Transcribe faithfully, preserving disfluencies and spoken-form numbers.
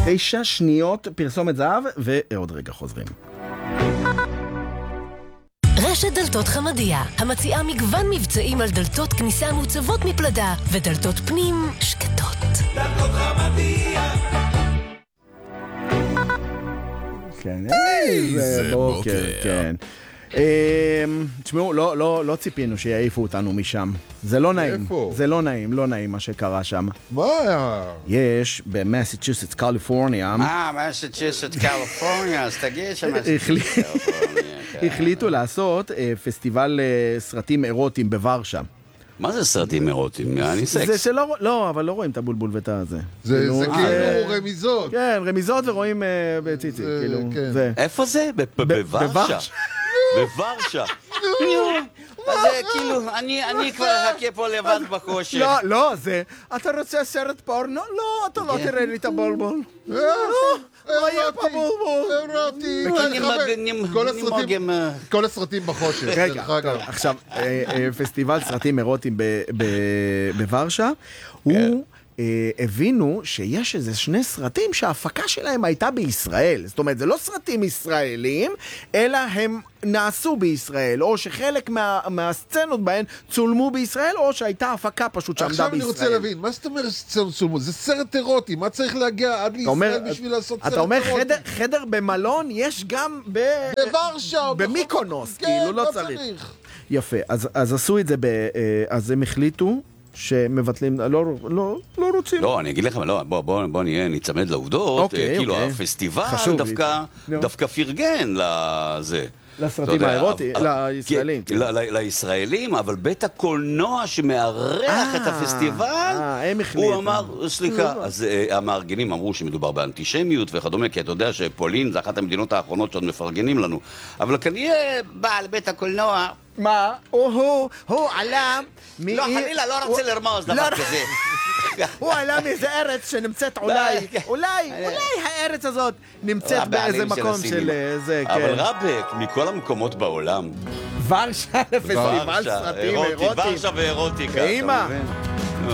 תשע שניות פרסומת זהב, ועוד רגע חוזרים. רשת דלתות חמדיה, המציעה מגוון מבצעים על דלתות כניסה מעוצבות מפלדה, ודלתות פנים שקטות. דלתות חמדיה. כן, איזה בוקר, כן. תשמעו, לא ציפינו שיעיפו אותנו משם. זה לא נעים. זה לא נעים, לא נעים מה שקרה שם. מה היה? יש במסצ'וסטס, קליפורניה. אה, מסצ'וסטס, קליפורניה, אז תגיד שמסצ'וסטס, קליפורניה. החליטו לעשות פסטיבל סרטים אירוטיים בוורשה. מה זה סרטים אירוטיים? אני סקס. זה שלא, לא, אבל לא רואים את הבולבול ואת הזה. זה כאילו רמיזות. כן, רמיזות ורואים בציצי, כאילו. איפה זה? בוורשה. בוורשה. אז זה כאילו, אני כבר אחכה פה לבד בחושך. לא, לא, זה, אתה רוצה סרט פורנו? לא, אתה לא תראה לי את הבולבול. לא, לא יהיה פה בולבול. כל הסרטים בחושך. רגע, עכשיו, פסטיבל סרטים אירוטיים בוורשה, הוא... הבינו שיש איזה שני סרטים שההפקה שלהם הייתה בישראל. זאת אומרת, זה לא סרטים ישראלים, אלא הם נעשו בישראל, או שחלק מה, מהסצנות בהן צולמו בישראל, או שהייתה הפקה פשוט שעמדה בישראל. עכשיו אני רוצה להבין, מה זאת אומרת סצנות צולמו? זה סרט אירוטי, מה צריך להגיע עד לישראל בשביל לעשות סרט אירוטי? אתה אומר חדר, חדר במלון, יש גם ב... בוורשה, במיקונוס, כאילו לא צריך. יפה, אז, אז עשו את זה, ב, אז הם החליטו, שמבטלים, לא, לא, לא רוצים. לא, אני אגיד לכם, לא, בוא, בוא, בוא נהיה, נצמד לעובדות, אוקיי, כאילו אוקיי. הפסטיבל דווקא, דווקא פרגן לזה. לסרטים האירוטיים, לישראלים. לישראלים, אבל בית הקולנוע שמארח את הפסטיבל, הוא אמר, סליחה, אז המארגנים אמרו שמדובר באנטישמיות וכדומה, כי אתה יודע שפולין זה אחת המדינות האחרונות שעוד מפרגנים לנו, אבל כנראה בעל בית הקולנוע, מה? הוא, הוא עלה... לא, חלילה, לא רוצה לרמוז דבר כזה. הוא עלה מאיזה ארץ שנמצאת אולי, אולי, אולי הארץ הזאת נמצאת באיזה מקום של זה, כן. אבל רבק, מכל המקומות בעולם. ורשה, לפסטיבל סרטים אירוטיים. ורשה ואירוטיקה. ואמא.